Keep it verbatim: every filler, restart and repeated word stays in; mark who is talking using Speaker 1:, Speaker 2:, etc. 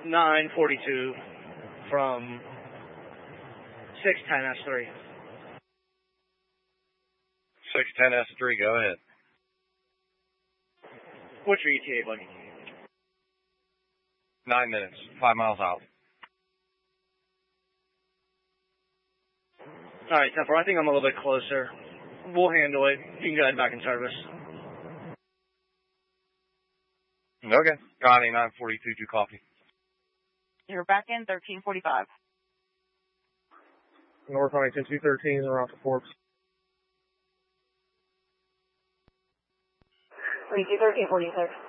Speaker 1: nine forty-two from six ten S three.
Speaker 2: six ten S three, go ahead.
Speaker 1: What's your E T A, buddy?
Speaker 2: Nine minutes, five miles out.
Speaker 1: All right, Temple, I think I'm a little bit closer. We'll handle it. You can go ahead back in service.
Speaker 2: Okay. Connie, nine forty-two, do copy.
Speaker 3: You're back in thirteen forty-five.
Speaker 4: North Connie, ten two thirteen, we're off the Forbes.
Speaker 3: thirteen thirteen forty-six.